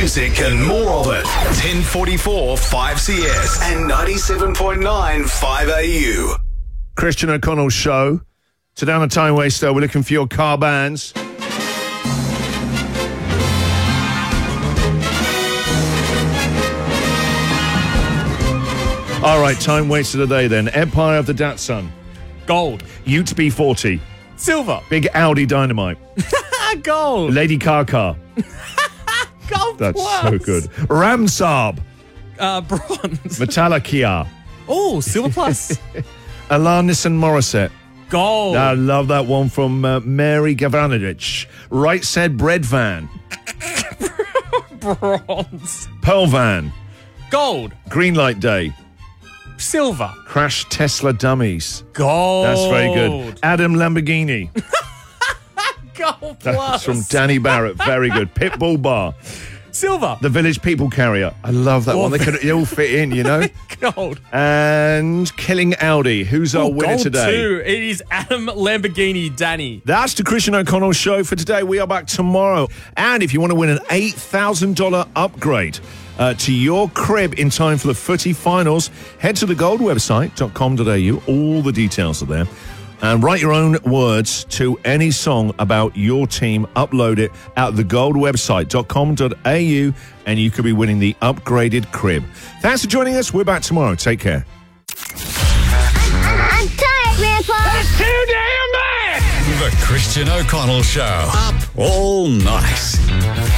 music and more of it. 1044 5CS and 97.9 5AU. Christian O'Connell Show. Today on the Time Waster, we're looking for your car bands. All right, Time Waster today then. Empire of the Datsun. Gold. Ute B40. Silver. Big Audi Dynamite. Gold. Lady Car. Gold That's plus. so good. Ram Saab. Bronze. Metallica. Oh, silver plus. Alanis and Morissette. Gold. I love that one from Mary Gavanovich. Right Said Bread Van. Bronze. Pearl Van. Gold. Greenlight Day. Silver. Crash Tesla Dummies. Gold. That's very good. Adam Lamborghini. Gold That's plus. from Danny Barrett. Very good. Pitbull Bar. Silver. The Village People Carrier. I love that one. They all fit in, you know. Gold. And Killing Audi. Who's our winner gold today? too. It is Adam Lamborghini Danny. That's the Christian O'Connell Show for today. We are back tomorrow. And if you want to win an $8,000 upgrade to your crib in time for the footy finals, head to the gold website.com.au. All the details are there. And write your own words to any song about your team. Upload it at thegoldwebsite.com.au and you could be winning the upgraded crib. Thanks for joining us. We're back tomorrow. Take care. I'm tired, Grandpa. That's too damn bad! The Christian O'Connell Show. Up all night.